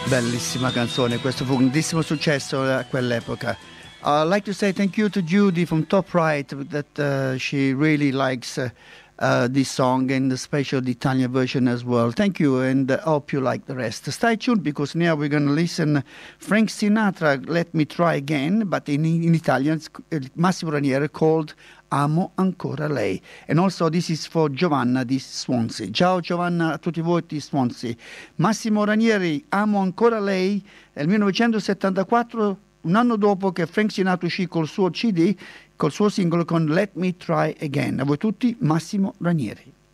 Bellissima canzone, questo fu un grandissimo successo a quell'epoca. I'd like to say thank you to Judy from Top Right that she really likes this song and especially the Italian version as well. Thank you and hope you like the rest. Stay tuned because now we're going to listen Frank Sinatra, Let Me Try Again, but in Italian Massimo Ranieri called Amo ancora lei. And also this is for Giovanna di Swansea. Ciao Giovanna a tutti voi di Swansea. Massimo Ranieri, Amo ancora lei, nel 1974, un anno dopo che Frank Sinatra uscì col suo CD, col suo singolo con Let Me Try Again. A voi tutti, Massimo Ranieri.